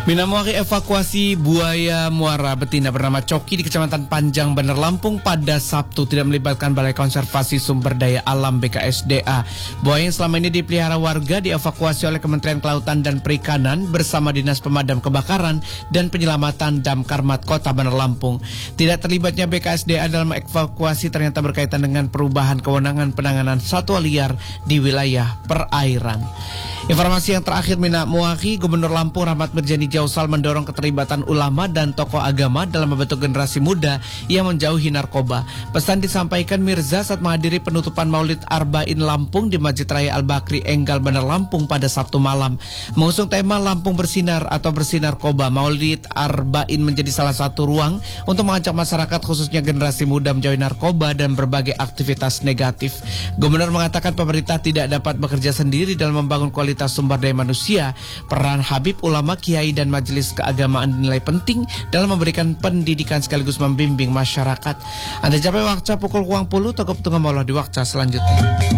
Minamori evakuasi buaya muara betina bernama Coki di Kecamatan Panjang, Bandar Lampung pada Sabtu tidak melibatkan Balai Konservasi Sumber Daya Alam BKSDA. Buaya yang selama ini dipelihara warga dievakuasi oleh Kementerian Kelautan dan Perikanan bersama Dinas Pemadam Kebakaran dan Penyelamatan Damkarmat Kota Bandar Lampung. Tidak terlibatnya BKSDA dalam evakuasi ternyata berkaitan dengan perubahan kewenangan penanganan satwa liar di wilayah perairan. Informasi yang terakhir, Minamori, Gubernur Lampung Rahmat Mirjani Jausal mendorong keterlibatan ulama dan tokoh agama dalam membentuk generasi muda yang menjauhi narkoba. Pesan disampaikan Mirza saat menghadiri penutupan Maulid Arba'in Lampung di Masjid Raya Al-Bakri Enggal, Bandar Lampung pada Sabtu malam. Mengusung tema Lampung Bersinar atau Bersih Narkoba, Maulid Arba'in menjadi salah satu ruang untuk mengajak masyarakat khususnya generasi muda menjauhi narkoba dan berbagai aktivitas negatif. Gubernur mengatakan pemerintah tidak dapat bekerja sendiri dalam membangun kualitas sumber daya manusia. Peran Habib, ulama, kiai, dan majelis keagamaan dinilai penting dalam memberikan pendidikan sekaligus membimbing masyarakat. Anda capai waktu pukul 20, toko petungan maulah di waktu selanjutnya.